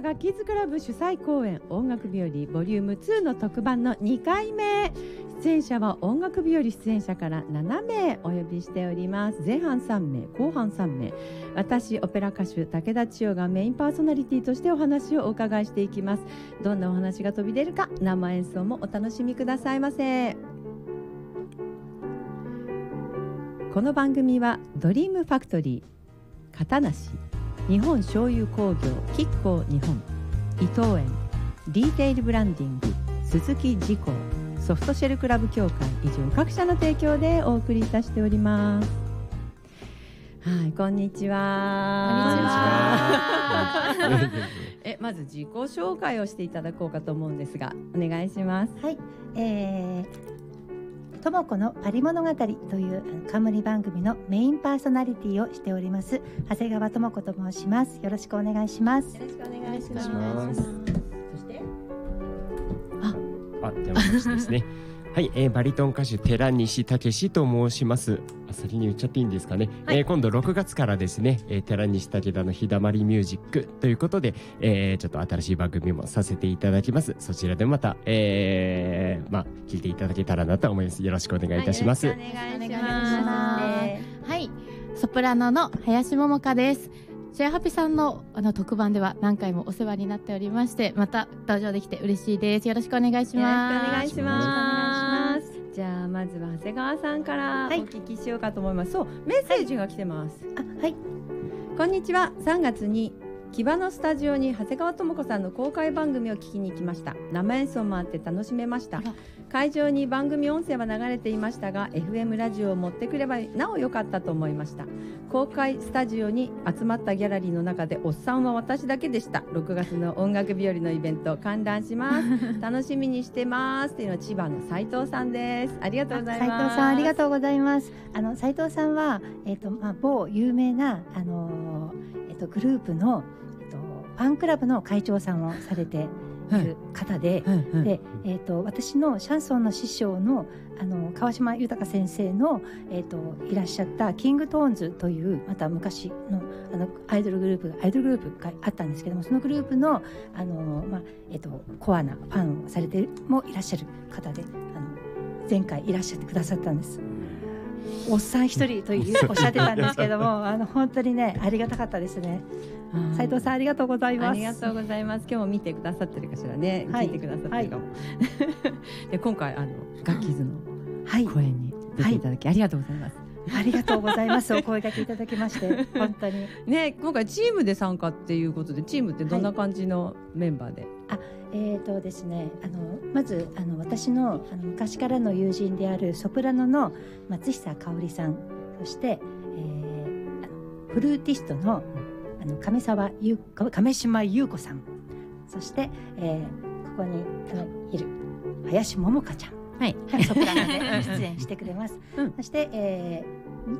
はガッキーズクラブ主催公演音楽日和ボリューム2の特番の2回目。出演者は音楽日和出演者から7名お呼びしております。前半3名後半3名、私オペラ歌手武田千代がメインパーソナリティとしてお話をお伺いしていきます。どんなお話が飛び出るか、生演奏もお楽しみくださいませ。この番組はドリームファクトリー、片無日本醤油工業キッコー日本、伊藤園、リーテイルブランディング鈴木自工、ソフトシェルクラブ協会以上各社の提供でお送りいたしております。はい、こんにちは。こんにちは。まず自己紹介をしていただこうかと思うんですが、お願いします。 はい、ともこのパリ物語という冠番組のメインパーソナリティをしております長谷川智子と申します。よろしくお願いします。 よろしくお願いします。そして山梨ですね。はい、バリトン歌手寺西武史と申します。先に言っちゃっていいんですかね。はい、今度6月からですね、寺西武田の日だまりミュージックということで、ちょっと新しい番組もさせていただきます。そちらでまた、聞いていただけたらなと思います。よろしくお願いいたします。 はい、よろしくお願いします。 はい、ソプラノの林桃香です。シェアハピさんの特番では何回もお世話になっておりまして、また登場できて嬉しいです。よろしくお願いします。 よろしくお願いします。じゃあまずは長谷川さんからお聞きしようかと思います。そう、メッセージが来てます。 はい、 こんにちは。3月に木場のスタジオに長谷川智子さんの公開番組を聞きに来ました。生演奏もあって楽しめました。会場に番組音声は流れていましたが FM ラジオを持ってくればなお良かったと思いました。公開スタジオに集まったギャラリーの中でおっさんは私だけでした。6月の音楽日和のイベント観覧します楽しみにしてますっていうのは千葉の斉藤さんです。ありがとうございます。 斉藤さんありがとうございます。斉藤さんは、某有名な、グループの、ファンクラブの会長さんをされている方で、私のシャンソンの師匠の、川島豊先生の、いらっしゃったキングトーンズというまた昔の、アイドルグループがあったんですけども、そのグループの、コアなファンをされてもいらっしゃる方で、前回いらっしゃってくださったんです。おっさん一人とおっしゃってたんですけども本当にねありがたかったですね。斉藤さんありがとうございます。 ありがとうございます。今日も見てくださってるかしらね、聞いてくださってるかも、で今回ガッキーズの公演に出ていただき、ありがとうございます。 ありがとうございます。お声掛けいただきまして本当にね、今回チームで参加っていうことで、チームってどんな感じのメンバーで？ ですね、まず私の昔からの友人であるソプラノの松久香織さん、そして、フルーティストの亀島優子さん、そして、ここにいる林桃香ちゃん、ソプラノで出演してくれます、そして、